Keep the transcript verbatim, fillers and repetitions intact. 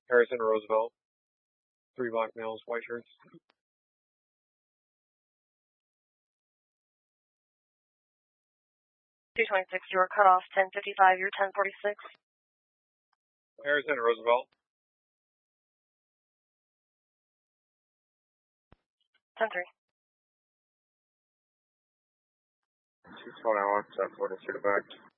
Harrison Roosevelt. Three black males, white shirts. two twenty-six, you were cut off, ten fifty-five, you're ten forty-six. Harrison Roosevelt. ten three. two twenty-one, ten forty-two back.